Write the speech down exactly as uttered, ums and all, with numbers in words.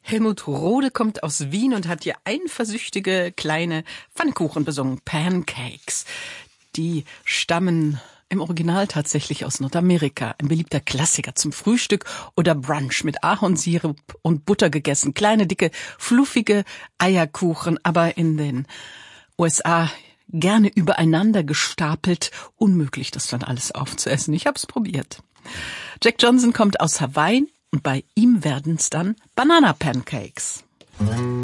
Helmut Rohde kommt aus Wien und hat hier einversüchtige kleine Pfannkuchen besungen, Pancakes. Die stammen im Original tatsächlich aus Nordamerika. Ein beliebter Klassiker zum Frühstück oder Brunch mit Ahornsirup und Butter gegessen. Kleine, dicke, fluffige Eierkuchen, aber in den U S A gerne übereinander gestapelt. Unmöglich, das dann alles aufzuessen. Ich hab's probiert. Jack Johnson kommt aus Hawaii und bei ihm werden's dann Banana Pancakes.